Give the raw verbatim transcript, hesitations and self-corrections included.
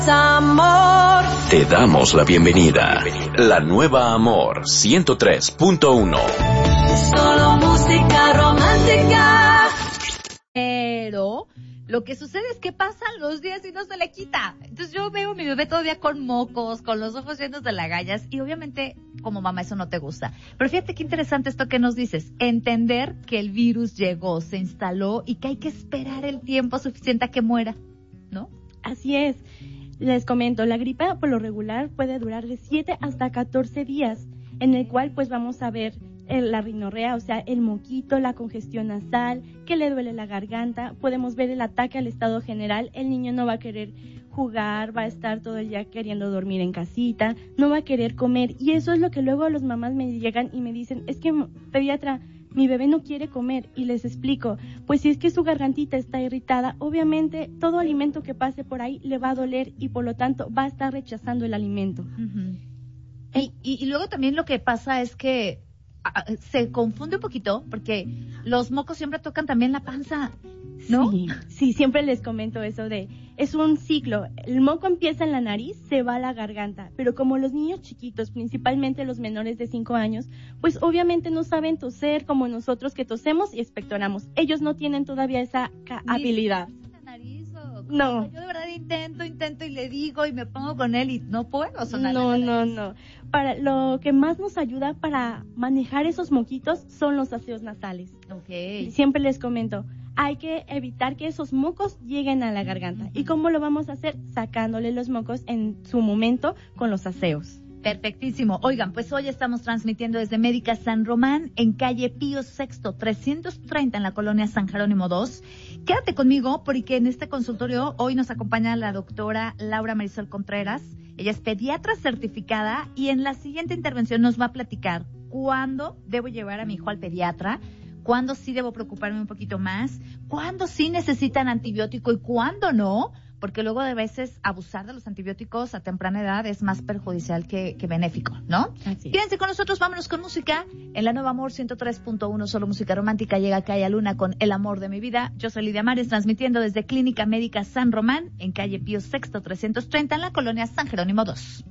Amor. Te damos la bienvenida. La nueva Amor ciento tres punto uno. Solo música romántica. Pero lo que sucede es que pasan los días y no se le quita. Entonces yo veo a mi bebé todavía con mocos, con los ojos llenos de lagallas, y obviamente como mamá eso no te gusta. Pero fíjate qué interesante esto que nos dices, entender que el virus llegó, se instaló y que hay que esperar el tiempo suficiente a que muera, ¿no? Así es. Les comento, la gripe por lo regular puede durar de siete hasta catorce días, en el cual pues vamos a ver el, la rinorrea, o sea, el moquito, la congestión nasal, que le duele la garganta, podemos ver el ataque al estado general, el niño no va a querer jugar, va a estar todo el día queriendo dormir en casita, no va a querer comer, y eso es lo que luego los mamás me llegan y me dicen, es que pediatra, mi bebé no quiere comer, y les explico, pues si es que su gargantita está irritada, obviamente todo alimento que pase por ahí le va a doler y por lo tanto va a estar rechazando el alimento. Uh-huh. Y, y, y luego también lo que pasa es que a, se confunde un poquito porque los mocos siempre tocan también la panza, ¿no? Sí, sí, siempre les comento eso de, es un ciclo, el moco empieza en la nariz, se va a la garganta, pero como los niños chiquitos, principalmente los menores de cinco años, pues obviamente no saben toser como nosotros que tosemos y expectoramos, ellos no tienen todavía esa ca- habilidad. No. Yo de verdad intento, intento y le digo y me pongo con él y no puedo sonar. No, no, no. Para lo que más nos ayuda para manejar esos moquitos son los aseos nasales. Okay. Siempre les comento, hay que evitar que esos mocos lleguen a la garganta. Uh-huh. ¿Y cómo lo vamos a hacer? Sacándole los mocos en su momento con los aseos. Perfectísimo. Oigan, pues hoy estamos transmitiendo desde Médica San Román, en calle Pío Sexto, trescientos treinta, en la colonia San Jerónimo dos. Quédate conmigo porque en este consultorio hoy nos acompaña la doctora Laura Marisol Contreras. Ella es pediatra certificada y en la siguiente intervención nos va a platicar cuándo debo llevar a mi hijo al pediatra, cuándo sí debo preocuparme un poquito más, cuándo sí necesitan antibiótico y cuándo no, porque luego de veces abusar de los antibióticos a temprana edad es más perjudicial que, que benéfico, ¿no? Así es. Quédense con nosotros, vámonos con música. En la Nueva Amor ciento tres punto uno, solo música romántica, llega Calla Luna con El Amor de mi Vida. Yo soy Lidia Mares, transmitiendo desde Clínica Médica San Román, en calle Pío Sexto, trescientos treinta, en la colonia San Jerónimo dos.